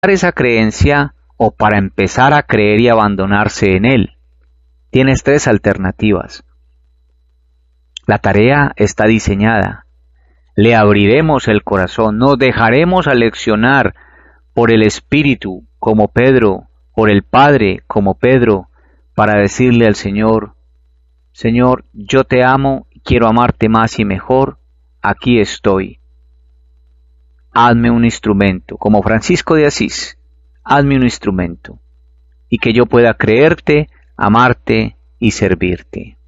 esa creencia o para empezar a creer y abandonarse en él. Tienes tres alternativas. La tarea está diseñada. Le abriremos el corazón, nos dejaremos aleccionar por el Espíritu como Pedro, por el Padre como Pedro, para decirle al Señor, Señor, yo te amo, quiero amarte más y mejor, aquí estoy. Hazme un instrumento, como Francisco de Asís, hazme un instrumento, y que yo pueda creerte, amarte y servirte.